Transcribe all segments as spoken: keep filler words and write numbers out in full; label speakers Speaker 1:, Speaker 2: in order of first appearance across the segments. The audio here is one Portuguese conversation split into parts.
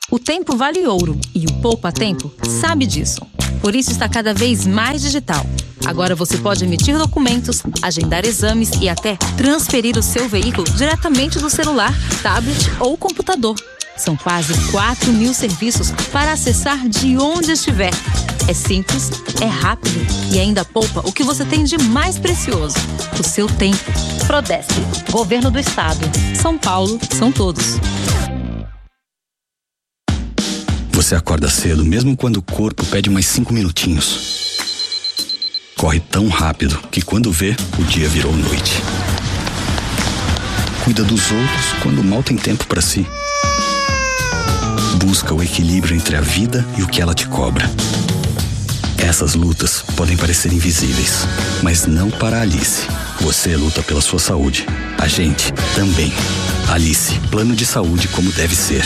Speaker 1: O tempo vale ouro e o poupa-tempo sabe disso. Por isso está cada vez mais digital. Agora você pode emitir documentos, agendar exames e até transferir o seu veículo diretamente do celular, tablet ou computador. São quase quatro mil serviços para acessar de onde estiver. É simples, é rápido e ainda poupa o que você tem de mais precioso, o seu tempo. Prodesp, Governo do Estado. São Paulo, são todos.
Speaker 2: Você acorda cedo mesmo quando o corpo pede mais cinco minutinhos. Corre tão rápido que quando vê, o dia virou noite. Cuida dos outros quando mal tem tempo para si. Busca o equilíbrio entre a vida e o que ela te cobra. Essas lutas podem parecer invisíveis, mas não para a Alice. Você luta pela sua saúde. A gente também. Alice, plano de saúde como deve ser.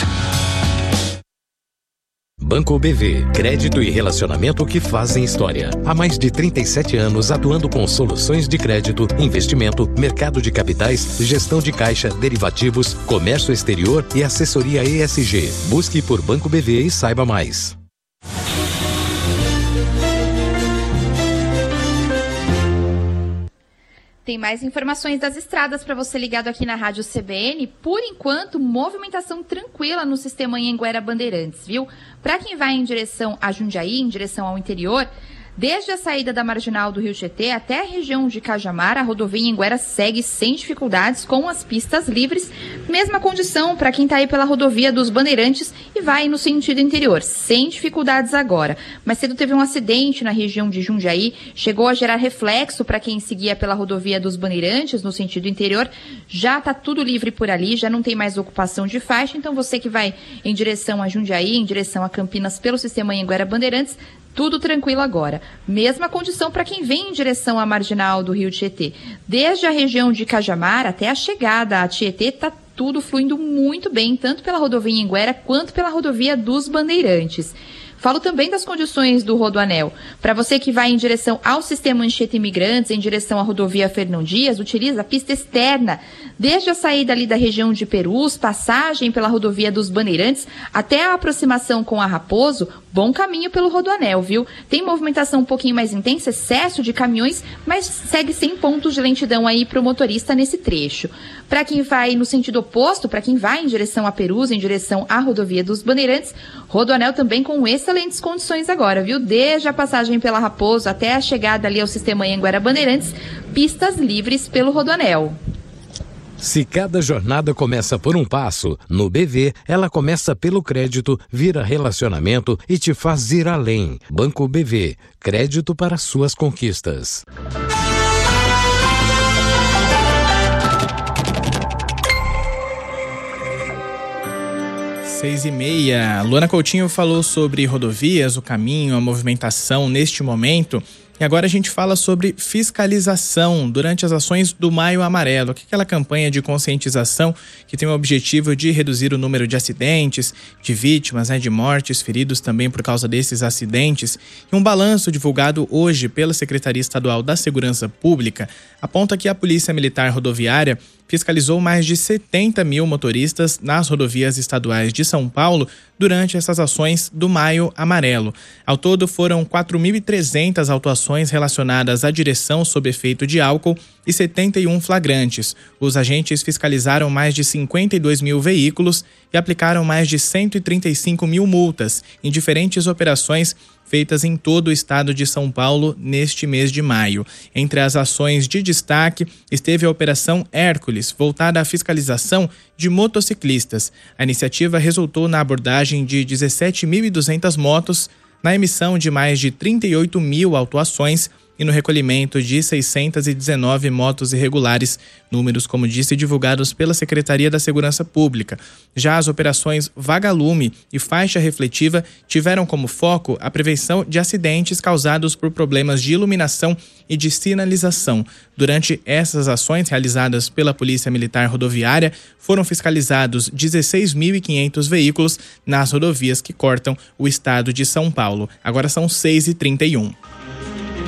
Speaker 3: Banco B V, crédito e relacionamento que fazem história. Há mais de trinta e sete anos atuando com soluções de crédito, investimento, mercado de capitais, gestão de caixa, derivativos, comércio exterior e assessoria E S G. Busque por Banco B V e saiba mais.
Speaker 4: Tem mais informações das estradas para você ligado aqui na Rádio C B N. Por enquanto, movimentação tranquila no sistema Anhanguera Bandeirantes, viu? Para quem vai em direção a Jundiaí, em direção ao interior, desde a saída da Marginal do Rio Tietê até a região de Cajamar, a rodovia Anhanguera segue sem dificuldades com as pistas livres. Mesma condição para quem está aí pela rodovia dos Bandeirantes e vai no sentido interior, sem dificuldades agora. Mas cedo teve um acidente na região de Jundiaí, chegou a gerar reflexo para quem seguia pela rodovia dos Bandeirantes no sentido interior. Já está tudo livre por ali, já não tem mais ocupação de faixa, então você que vai em direção a Jundiaí, em direção a Campinas pelo sistema Anhanguera Bandeirantes, tudo tranquilo agora. Mesma condição para quem vem em direção à Marginal do Rio Tietê. Desde a região de Cajamar até a chegada a Tietê, está tudo fluindo muito bem, tanto pela rodovia Anhanguera quanto pela rodovia dos Bandeirantes. Falo também das condições do Rodoanel. Para você que vai em direção ao sistema Anchieta Imigrantes, em direção à rodovia Fernão Dias, utiliza a pista externa, desde a saída ali da região de Perus, passagem pela rodovia dos Bandeirantes, até a aproximação com a Raposo, bom caminho pelo Rodoanel, viu? Tem movimentação um pouquinho mais intensa, excesso de caminhões, mas segue sem pontos de lentidão aí para o motorista nesse trecho. Para quem vai no sentido oposto, para quem vai em direção a Perus, em direção à rodovia dos Bandeirantes, Rodoanel também com excelentes condições agora, viu? Desde a passagem pela Raposo até a chegada ali ao sistema Anhanguera Bandeirantes, pistas livres pelo Rodoanel.
Speaker 3: Se cada jornada começa por um passo, no B V, ela começa pelo crédito, vira relacionamento e te faz ir além. Banco B V, crédito para suas conquistas.
Speaker 5: Seis e meia. Luana Coutinho falou sobre rodovias, o caminho, a movimentação neste momento. E agora a gente fala sobre fiscalização durante as ações do Maio Amarelo, que é aquela campanha de conscientização que tem o objetivo de reduzir o número de acidentes, de vítimas, né, de mortes, feridos também por causa desses acidentes. E um balanço divulgado hoje pela Secretaria Estadual da Segurança Pública aponta que a Polícia Militar Rodoviária fiscalizou mais de setenta mil motoristas nas rodovias estaduais de São Paulo durante essas ações do Maio Amarelo. Ao todo, foram quatro mil e trezentas autuações relacionadas à direção sob efeito de álcool e setenta e um flagrantes. Os agentes fiscalizaram mais de cinquenta e dois mil veículos e aplicaram mais de cento e trinta e cinco mil multas em diferentes operações feitas em todo o estado de São Paulo neste mês de maio. Entre as ações de destaque esteve a Operação Hércules, voltada à fiscalização de motociclistas. A iniciativa resultou na abordagem de dezessete mil e duzentas motos, na emissão de mais de trinta e oito mil autuações e no recolhimento de seiscentas e dezenove motos irregulares, números, como disse, divulgados pela Secretaria da Segurança Pública. Já as operações Vagalume e Faixa Refletiva tiveram como foco a prevenção de acidentes causados por problemas de iluminação e de sinalização. Durante essas ações realizadas pela Polícia Militar Rodoviária, foram fiscalizados dezesseis mil e quinhentos veículos nas rodovias que cortam o estado de São Paulo. Agora são seis e trinta e um.